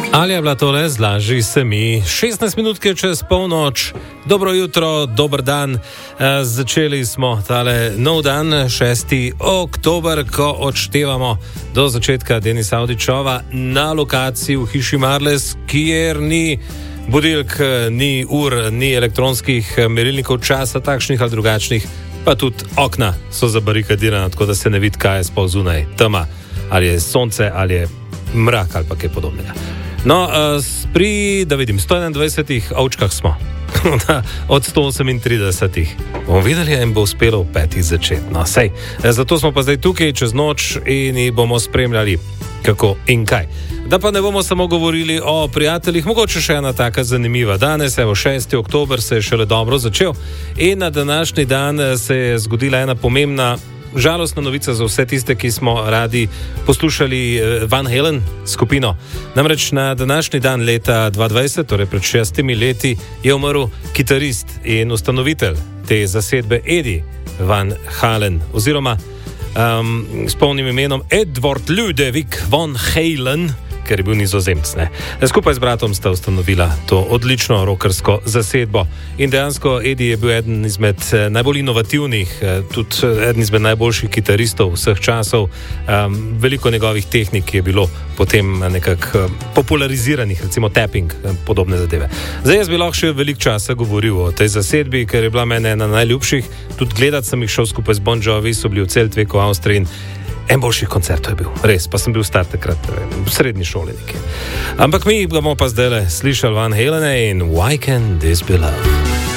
Ali je bila tole, zlaži se mi, 16 minutke čez polnoč, dobro jutro, dober dan, začeli smo tale nov dan, 6. oktober, ko odštevamo do začetka Denisa Avdićova na lokaciji v hiši Marles, kjer ni budilk, ni ur, ni elektronskih merilnikov časa, takšnih ali drugačnih, pa tudi okna so zabarikadirana, tako da se ne vidi, kaj je sploh zunaj, tema, ali je sonce, ali je mrak ali pa kaj podobnega. No, pri, da vidim, 121 ovčkah smo, od 138. Bomo videli, jim bo uspelo v 5 začeti. No, sej, zato smo pa zdaj tukaj čez noč in jih bomo spremljali, kako in kaj. Da pa ne bomo samo govorili o prijateljih, mogoče še ena taka zanimiva. Danes, evo, 6. oktober se je šele dobro začel in na današnji dan se je zgodila ena pomembna, žalostna novica za vse tiste, ki smo radi poslušali Van Halen skupino. Namreč na današnji dan leta 2020, torej pred 6 leti, je umrl kitarist in ustanovitelj te zasedbe Eddie Van Halen, oziroma s polnim imenom Edward Ludwig Van Halen, ker je bil Nizozemec. Skupaj z bratom sta ustanovila to odlično rockersko zasedbo. In dejansko Eddie je bil eden izmed najbolj inovativnih, tudi eden izmed najboljših kitaristov vseh časov. Veliko njegovih tehnik je bilo potem nekako populariziranih, recimo tapping, podobne zadeve. Zdaj jaz bi lahko še veliko časa govoril o tej zasedbi, ker je bila mene ena najljubših. Tudi gledat sem jih šel skupaj z Bon Jovi, so bili v Zeltweku v Avstriji in en boljših koncertov je bil, res, pa sem bil star takrat, v srednji šoli nekje. Ampak mi bomo pa zdaj slišali Van Halene in Why Can't This Be Love?